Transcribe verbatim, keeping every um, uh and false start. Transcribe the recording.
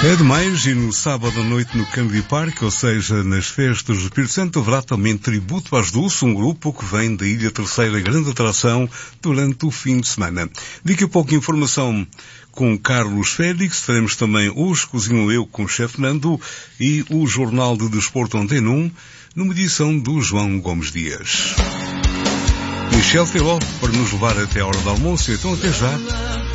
É demais, e no sábado à noite no Canby Park, ou seja, nas festas do Espírito Santo, haverá também tributo às Dulce, um grupo que vem da Ilha Terceira, grande atração durante o fim de semana. Daqui a pouco informação com Carlos Félix, faremos também Hoje Cozinho Eu com o chefe Nando e o Jornal de Desporto Antena um, numa edição do João Gomes Dias. Michel Teló para nos levar até a hora do almoço, então até já.